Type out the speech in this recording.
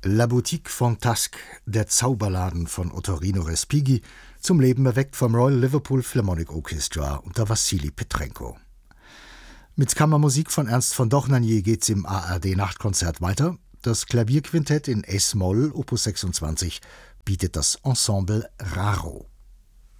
La Boutique Fantasque, der Zauberladen von Ottorino Respighi, zum Leben erweckt vom Royal Liverpool Philharmonic Orchestra unter Wassili Petrenko. Mit Kammermusik von Ernst von Dohnanyi geht's im ARD-Nachtkonzert weiter. Das Klavierquintett in Es-Moll, Opus 26, bietet das Ensemble Raro.